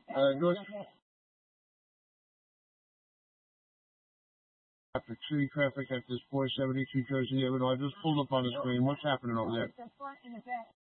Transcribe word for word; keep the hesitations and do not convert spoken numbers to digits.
Uh, North traffic, city traffic at this four seventy-two Jersey Avenue. I just pulled up on the screen. What's happening over there?